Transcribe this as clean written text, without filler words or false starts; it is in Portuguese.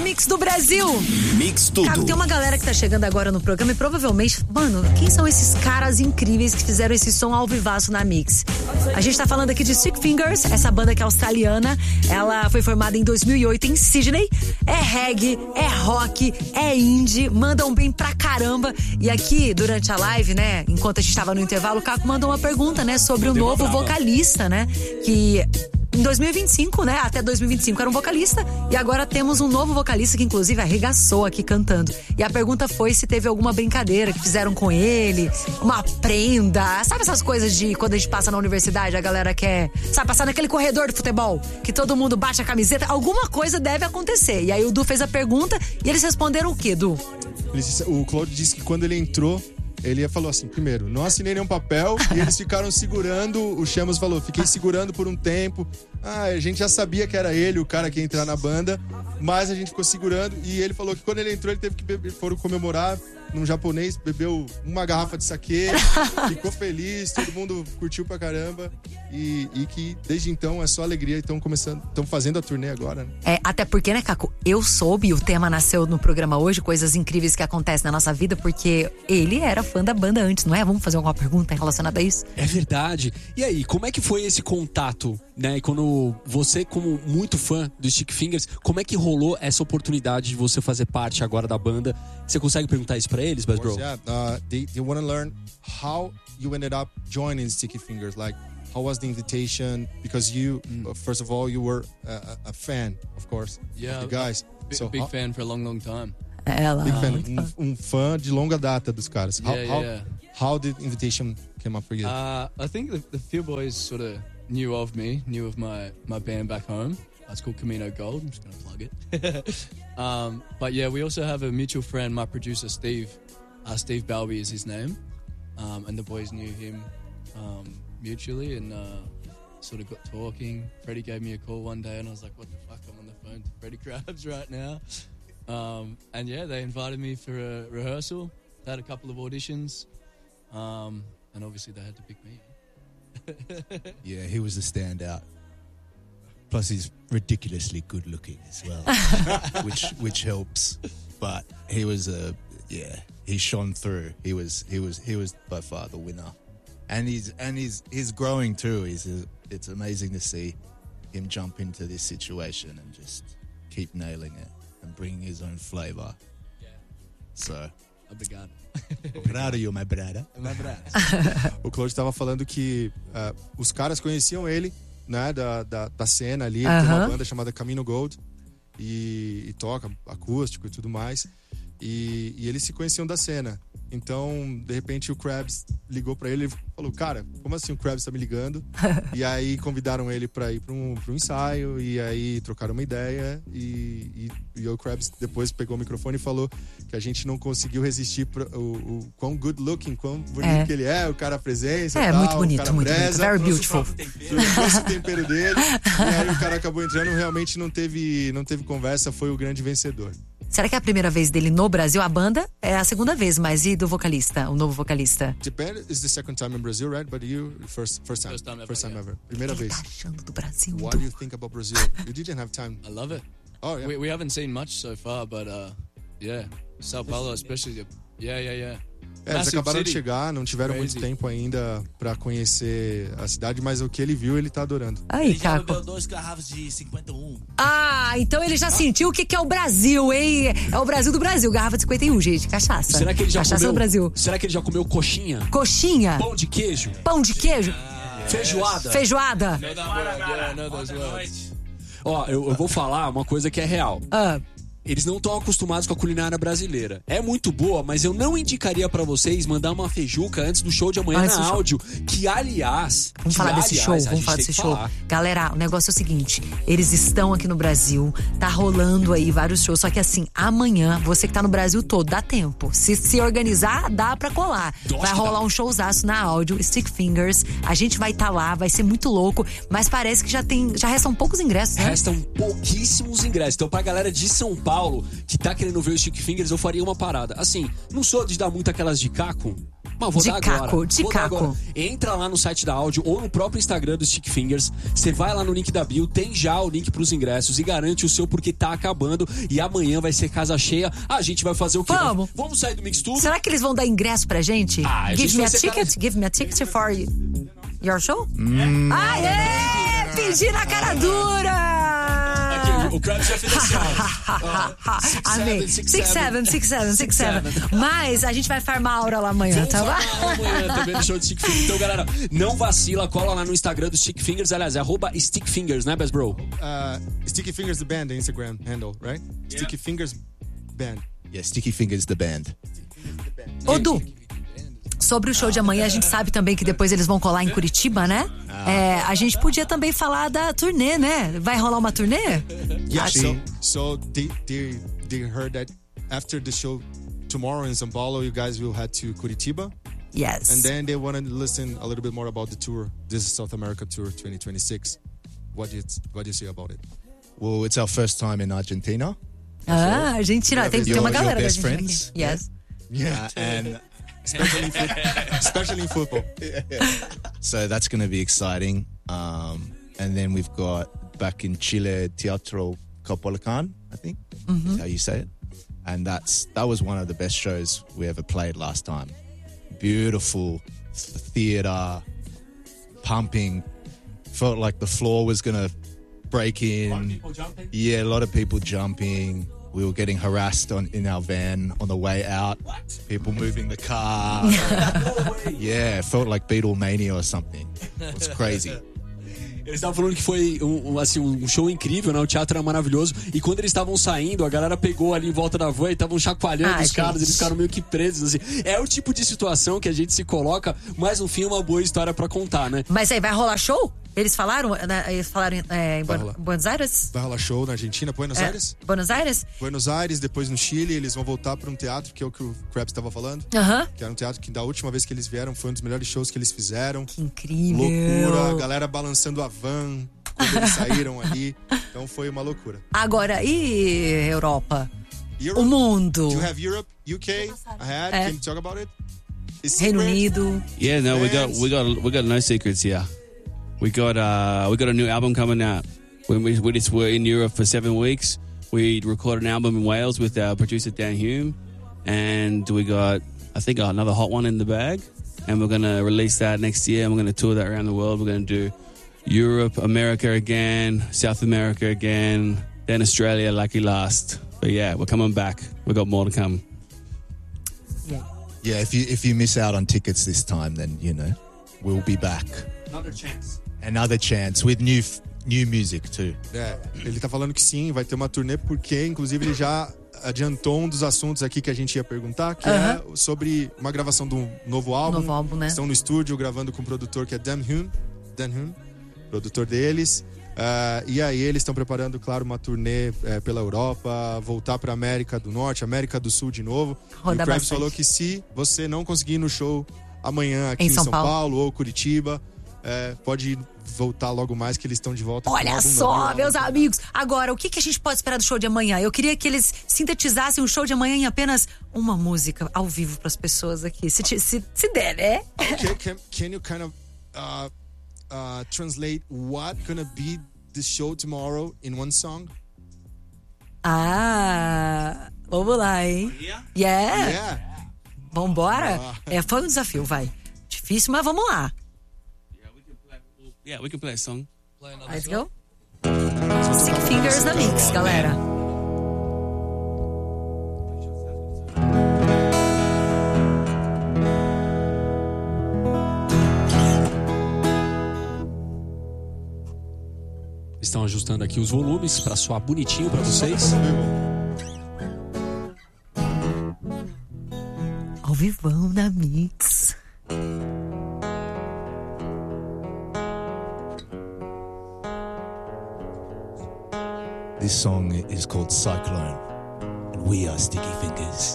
Mix do Brasil. Mix tudo. Caco, tem uma galera que tá chegando agora no programa e provavelmente, mano, quem são esses caras incríveis que fizeram esse som ao vivaço na Mix? A gente tá falando aqui de Stick Fingers, essa banda que é australiana. Ela foi formada em 2008 em Sydney. É reggae, é rock, é indie, mandam bem pra caramba. E aqui, durante a live, né, enquanto a gente tava no intervalo, o Caco mandou uma pergunta, né, sobre o novo vocalista, né, que... Em 2025, né? Até 2025 era um vocalista. E agora temos um novo vocalista que inclusive arregaçou aqui cantando. E a pergunta foi se teve alguma brincadeira que fizeram com ele, uma prenda. Sabe essas coisas de quando a gente passa na universidade, a galera quer, sabe, passar naquele corredor de futebol, que todo mundo baixa a camiseta? Alguma coisa deve acontecer. E aí o Du fez a pergunta e eles responderam o quê, Du? O Claude disse que quando ele entrou, ele falou assim, primeiro, não assinei nenhum papel. E eles ficaram segurando, o Chamos falou, fiquei segurando por um tempo. A gente já sabia que era ele, o cara que ia entrar na banda, mas a gente ficou segurando. E ele falou que quando ele entrou, ele teve que beber, foram comemorar num japonês, bebeu uma garrafa de saquê, ficou feliz, todo mundo curtiu pra caramba. E que desde então é só alegria. Estão fazendo a turnê agora, né? Até porque, né, Caco, eu soube, o tema nasceu no programa hoje, coisas incríveis que acontecem na nossa vida, porque ele era fã da banda antes, não é? Vamos fazer alguma pergunta relacionada a isso? É verdade. E aí, como é que foi esse contato, né? Quando você, como muito fã do Stick Fingers, como é que rolou essa oportunidade de você fazer parte agora da banda? Você consegue perguntar isso pra eles, Buzz Bro? Yeah, they want to learn how you ended up joining Sticky Fingers, like how was the invitation? Because you, first of all, you were a fan, of course, yeah, of the guys. Big fan for a long time. Big fan, fã de longa data dos caras. How did invitation came up for you? I think the few boys sort of knew of me, knew of my band back home. It's called Camino Gold. I'm just going to plug it. But yeah, we also have a mutual friend, my producer, Steve. Steve Balby is his name. And the boys knew him mutually and sort of got talking. Freddie gave me a call one day and I was like, what the fuck? I'm on the phone to Freddie Krabs right now. And yeah, they invited me for a rehearsal. They had a couple of auditions. And obviously they had to pick me. Yeah, he was the standout. Plus, he's ridiculously good looking as well, which helps. But he was he shone through. He was by far the winner, and he's growing too. It's amazing to see him jump into this situation and just keep nailing it and bringing his own flavor. Yeah. So, obrigado. Obrigado, you my brother. O Claude estava falando que os caras conheciam ele, né, da cena ali. Ele tem uma banda chamada Camino Gold e toca acústico e tudo mais. E eles se conheciam da cena. Então, de repente, o Krabs ligou pra ele e falou, cara, como assim o Krabs tá me ligando? E aí convidaram ele pra ir pra um ensaio. E aí trocaram uma ideia. E o Krabs depois pegou o microfone e falou que a gente não conseguiu resistir o quão good looking, quão bonito que ele é, o cara presença. É, tal, muito bonito, o cara muito preza, bonito. Very beautiful. Trouxe o tempero dele. E aí o cara acabou entrando, realmente não teve conversa, foi o grande vencedor. Será que é a primeira vez dele no Brasil? A banda é a segunda vez, mas e do vocalista, o novo vocalista? Japan is the second time in Brazil, right? But you first time. First time ever. Primeira O que ele vez. tá achando do Brasil? What do you think about Brazil? You didn't have time. I love it. Oh, yeah. We haven't seen much so far, but yeah, Sao Paulo especially. Yeah. Eles acabaram de city. chegar, não tiveram Crazy. muito tempo ainda pra conhecer a cidade, mas o que ele viu, ele tá adorando. Aí, Ele já Caco. bebeu 2 garrafas de 51. Então ele já sentiu o que é o Brasil, hein? É o Brasil do Brasil, garrafa de 51, gente, cachaça. Será que ele já cachaça comeu? do Brasil. Será que ele já comeu coxinha? Coxinha, Pão de queijo? pão de queijo, Feijoada? feijoada. Yeah, I know those words. Ó, eu vou falar uma coisa que é real. Eles não estão acostumados com a culinária brasileira. É muito boa, mas eu não indicaria pra vocês mandar uma feijuca antes do show de amanhã Antes do na show. áudio. Que, aliás... Vamos falar desse show, a vamos gente falar tem desse que show. falar. Galera, o negócio é o seguinte, eles estão aqui no Brasil, tá rolando aí vários shows, só que assim, amanhã, você que tá no Brasil todo, dá tempo. Se organizar, dá pra colar. Vai rolar um showzaço na áudio, Stick Fingers, a gente vai estar lá, vai ser muito louco, mas parece que já restam poucos ingressos, né? Restam pouquíssimos ingressos. Então, pra galera de São Paulo, que tá querendo ver o Stick Fingers, eu faria uma parada. Assim, não sou de dar muito aquelas de Caco, Mas vou De dar caco, agora. de Vou dar caco. agora. Entra lá no site da Áudio ou no próprio Instagram do Stick Fingers. Você vai lá no link da bio, tem já o link pros ingressos e garante o seu porque tá acabando. E amanhã vai ser casa cheia. A gente vai fazer o quê? Vamos. Vamos sair do Mix Tudo? Será que eles vão dar ingresso pra gente? Ah, a Give gente me vai a ser ticket? cara- Give me a ticket for your show? Aê! Pedi na cara dura! O Krabs já fez assim, ó. Amém. 6-7. Mas a gente vai farmar a aura lá amanhã, tá bom? Amanhã também no show do Stick Fingers. Então, galera, não vacila, cola lá no Instagram do Stick Fingers. Aliás, é @stickfingers, né, Best Bro? Sticky Fingers the band, the Instagram handle, right? Sticky Fingers band. Yeah, Sticky Fingers, the band. Ô, Du, sobre o show de amanhã, a gente sabe também que depois eles vão colar em Curitiba, né? A gente podia também falar da turnê, né? Vai rolar uma turnê? Yeah, Sim. so they heard that after the show tomorrow in São Paulo, you guys will head to Curitiba. Yes. And then they want to listen a little bit more about the tour. This is South America Tour 2026. What do you say about it? Well, it's our first time in Argentina. Argentina. Tem Your uma galera da best Argentina friends? aqui. Yes. And Especially in football. so that's going to be exciting. And then we've got back in Chile, Teatro Copolacan, I think is how you say it. And that was one of the best shows we ever played last time. Beautiful theater, pumping. Felt like the floor was going to break in. Yeah, a lot of people jumping. We were getting harassed in our van on the way out. What? People moving the car. Yeah, it felt like Beatlemania or something. It's crazy. Eles estavam falando que foi um show incrível, né? O teatro era maravilhoso. E quando eles estavam saindo, a galera pegou ali em volta da van e estavam chacoalhando os caras, eles ficaram meio que presos, assim. É o tipo de situação que a gente se coloca, mas no fim é uma boa história pra contar, né? Mas aí vai rolar show? Eles falaram em Buenos Aires? Vai rolar show na Argentina, Buenos Aires? Buenos Aires? Buenos Aires, depois no Chile, eles vão voltar para um teatro, que é o que o Krabs estava falando. Que era um teatro que da última vez que eles vieram foi um dos melhores shows que eles fizeram. Que incrível. Loucura, a galera balançando a van quando eles saíram ali. Então foi uma loucura. Agora, e Europa? Europe? O mundo? Do you have Europe, UK ahead? Can you talk about it? Is Reino secret? Unido? Yeah, no, we got no secrets here. We got a new album coming out. We just were in Europe for 7 weeks. We recorded an album in Wales with our producer Dan Hume, and we got, I think, another hot one in the bag. And we're gonna release that next year. And we're gonna tour that around the world. We're gonna do Europe, America again, South America again, then Australia, lucky last. But yeah, we're coming back. We got more to come. Yeah, if you miss out on tickets this time, then we'll be back. Another chance with new music too. Ele tá falando que sim, vai ter uma turnê, porque inclusive ele já adiantou um dos assuntos aqui que a gente ia perguntar, que é sobre uma gravação de um novo álbum. Novo álbum, né? Estão no estúdio gravando com um produtor que é Dan Hume, produtor deles. E aí eles estão preparando, claro, uma turnê pela Europa, voltar pra América do Norte, América do Sul de novo. E o Krabs falou que se você não conseguir ir no show amanhã aqui em São Paulo ou Curitiba, pode voltar logo mais, que eles estão de volta. Olha só, meus amigos. Agora, o que a gente pode esperar do show de amanhã? Eu queria que eles sintetizassem o show de amanhã em apenas uma música ao vivo para as pessoas aqui. Se der, né? Okay, can you kind of translate what gonna be the show tomorrow in one song? Vamos lá, hein? Yeah. Vambora? Foi um desafio, vai. Difícil, mas vamos lá. Yeah, we can play a song. Let's go. Stick Fingers na Mix, galera. Estão ajustando aqui os volumes para soar bonitinho para vocês. Ao vivão na Mix. This song is called Cyclone, and we are Sticky Fingers.